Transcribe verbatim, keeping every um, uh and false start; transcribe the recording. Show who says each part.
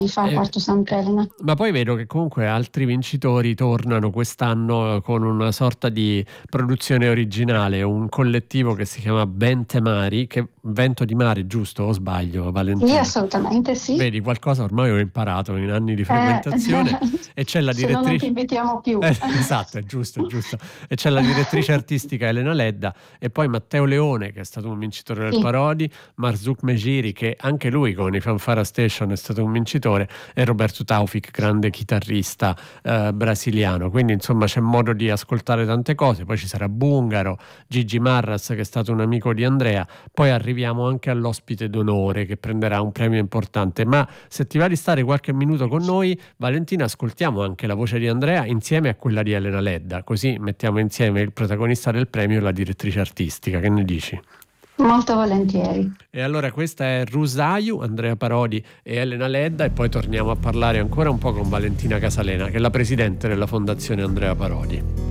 Speaker 1: fa
Speaker 2: Eh,
Speaker 1: Quarto Sant'Elena.
Speaker 2: ma poi vedo che comunque altri vincitori tornano quest'anno con una sorta di produzione originale, un collettivo che si chiama Bentemari, che Vento di Mare, giusto o sbaglio,
Speaker 1: Sì,
Speaker 2: Valentina?
Speaker 1: assolutamente sì.
Speaker 2: Vedi, qualcosa ormai ho imparato in anni di
Speaker 1: Eh,
Speaker 2: frequentazione e c'è la
Speaker 1: se no non ti
Speaker 2: direttrice.
Speaker 1: invitiamo più.
Speaker 2: Eh, esatto, è giusto, è giusto. E c'è la direttrice artistica Elena Ledda e poi Matteo Leone, che è stato un vincitore del
Speaker 1: Sì.
Speaker 2: Parodi, Marzouk Mejiri, che anche lui con i Fanfara Station è stato un vincitore, e Roberto Taufik, grande chitarrista eh, brasiliano. Quindi insomma c'è modo di ascoltare tante cose. Poi ci sarà Bungaro, Gigi Marras, che è stato un amico di Andrea. Poi arriviamo anche all'ospite d'onore che prenderà un premio importante. Ma se ti va di stare qualche minuto con noi, Valentina, ascoltiamo anche la voce di Andrea insieme a quella di Elena Ledda, così mettiamo insieme il protagonista del premio e la direttrice artistica. Che ne dici?
Speaker 1: Molto volentieri.
Speaker 2: E allora questa è Rusaiu, Andrea Parodi e Elena Ledda, e poi torniamo a parlare ancora un po' con Valentina Casalena, che è la presidente della Fondazione Andrea Parodi.